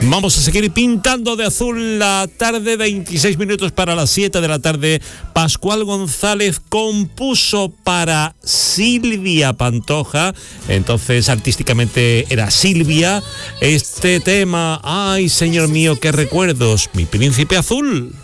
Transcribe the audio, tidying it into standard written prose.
Vamos a seguir pintando de azul la tarde, 26 minutos para las 7 de la tarde. Pascual González compuso para Silvia Pantoja, entonces artísticamente era Silvia, este tema. Ay, señor mío, qué recuerdos, mi príncipe azul.